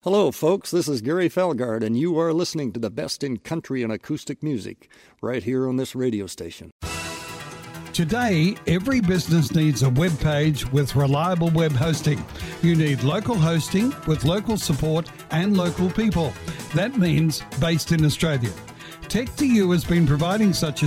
Hello, folks. This is Gary Felgard, and you are listening to the best in country and acoustic music right here on this radio station. Today, every business needs a web page with reliable web hosting. You need local hosting with local support and local people. That means based in Australia. Tech2U has been providing such